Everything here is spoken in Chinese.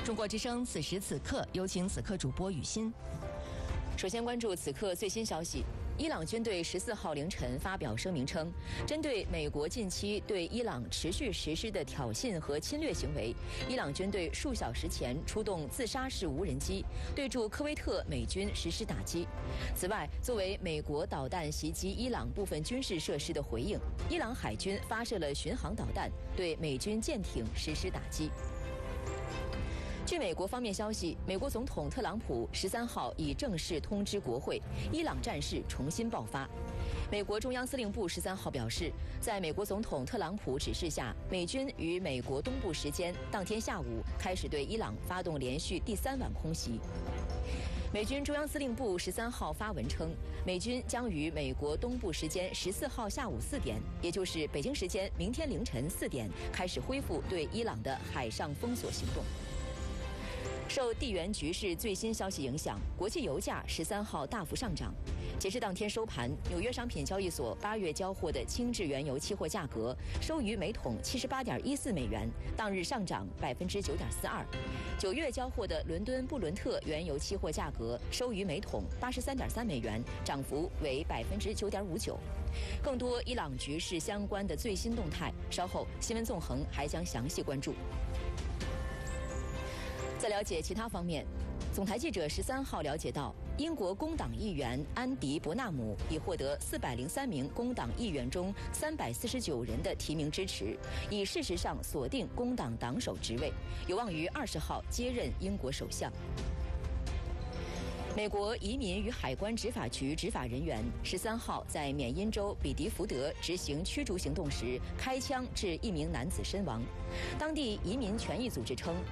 中国之声此时此刻，有请此刻主播雨欣。 首先关注此刻最新消息。伊朗军队14号凌晨发表声明称，针对美国近期对伊朗持续实施的挑衅和侵略行为，伊朗军队数小时前出动自杀式无人机对驻科威特美军实施打击。此外，作为美国导弹袭击伊朗部分军事设施的回应，伊朗海军发射了巡航导弹对美军舰艇实施打击。据美国方面消息，美国总统特朗普13号已正式通知国会，伊朗战事重新爆发。美国中央司令部13号表示，在美国总统特朗普指示下，美军于美国东部时间当天下午开始对伊朗发动连续第3晚空袭。美军中央司令部13号发文称，美军将于美国东部时间14号下午4点，也就是北京时间明天凌晨4点，开始恢复对伊朗的海上封锁行动。受地缘局势最新消息影响，国际油价13号大幅上涨。截至当天收盘，纽约商品交易所8月交货的轻质原油期货价格收于每桶78.14美元，当日上涨9.42%。9月交货的伦敦布伦特原油期货价格收于每桶83.3美元，涨幅为9.59%。更多伊朗局势相关的最新动态，稍后新闻纵横还将详细关注。在了解其他方面，总台记者13号了解到，英国工党议员安迪·伯纳姆已获得403名工党议员中349人的提名支持，已事实上锁定工党党首职位，有望于20号接任英国首相。美国移民与海关执法局执法人员13号在缅因州比迪福德执行驱逐行动时开枪致1名男子身亡。当地移民权益组织称，